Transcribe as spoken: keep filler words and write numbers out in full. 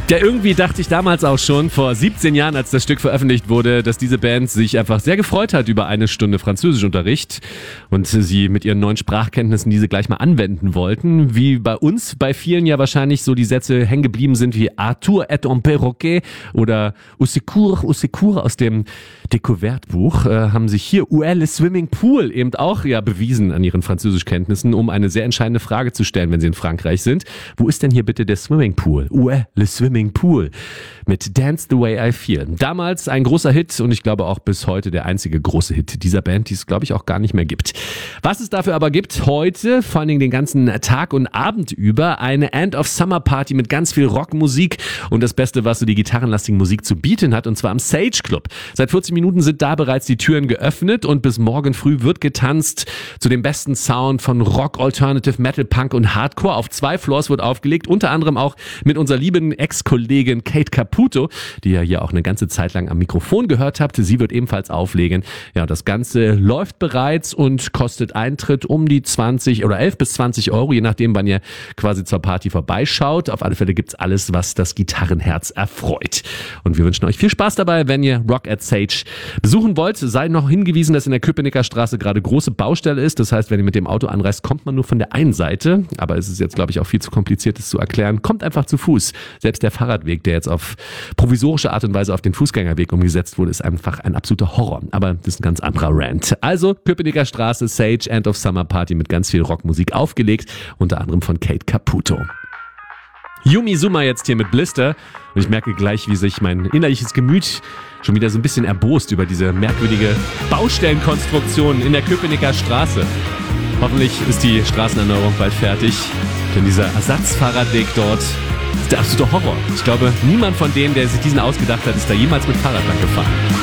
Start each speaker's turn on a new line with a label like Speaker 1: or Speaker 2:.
Speaker 1: Ja, irgendwie dachte ich damals auch schon, vor siebzehn Jahren, als das Stück veröffentlicht wurde, dass diese Band sich einfach sehr gefreut hat über eine Stunde Französischunterricht und sie mit ihren neuen Sprachkenntnissen diese gleich mal anwenden wollten. Wie bei uns, bei vielen ja wahrscheinlich so die Sätze hängen geblieben sind wie Arthur est un perroquet oder Au secours, au secours aus dem Découverte-Buch, äh, haben sich hier Où est le swimming pool eben auch ja bewiesen an ihren Französischkenntnissen, um eine sehr entscheidende Frage zu stellen, wenn sie in Frankreich sind. Wo ist denn hier bitte der Swimmingpool? Où est le swimming pool? Mit Dance the Way I Feel. Damals ein großer Hit und ich glaube auch bis heute der einzige große Hit dieser Band, die es glaube ich auch gar nicht mehr gibt. Was es dafür aber gibt heute, vor allen Dingen den ganzen Tag und Abend über, eine End of Summer Party mit ganz viel Rockmusik und das Beste, was so die gitarrenlastige Musik zu bieten hat, und zwar am Sage Club. Seit vierzig Minuten sind da bereits die Türen geöffnet und bis morgen früh wird getanzt zu dem besten Sound von Rock, Alternative, Metal, Punk und Hardcore. Auf zwei Floors wird aufgelegt, unter anderem auch mit unserer lieben Ex-Kollegin Kate Caputo, die ihr hier auch eine ganze Zeit lang am Mikrofon gehört habt. Sie wird ebenfalls auflegen. Ja, das Ganze läuft bereits und kostet Eintritt um die zwanzig oder elf bis zwanzig Euro, je nachdem, wann ihr quasi zur Party vorbeischaut. Auf alle Fälle gibt's alles, was das Gitarrenherz erfreut. Und wir wünschen euch viel Spaß dabei, wenn ihr Rock at Sage besuchen wollt. Seid noch hingewiesen, dass in der Köpenicker Straße gerade große Baustelle ist. Das heißt, wenn ihr mit dem Auto anreist, kommt man nur von der einen Seite. Aber es ist jetzt, glaube ich, auch viel zu kompliziert, das zu erklären. Kommt einfach zu Fuß. Selbst der Fahrradweg, der jetzt auf provisorische Art und Weise auf den Fußgängerweg umgesetzt wurde, ist einfach ein absoluter Horror. Aber das ist ein ganz anderer Rant. Also Köpenicker Straße, Sage, End of Summer Party mit ganz viel Rockmusik aufgelegt. Unter anderem von Kate Caputo. Yumi Suma jetzt hier mit Blister und ich merke gleich, wie sich mein innerliches Gemüt schon wieder so ein bisschen erbost über diese merkwürdige Baustellenkonstruktion in der Köpenicker Straße. Hoffentlich ist die Straßenerneuerung bald fertig, denn dieser Ersatzfahrradweg dort ist der absolute Horror. Ich glaube, niemand von denen, der sich diesen ausgedacht hat, ist da jemals mit Fahrrad lang gefahren.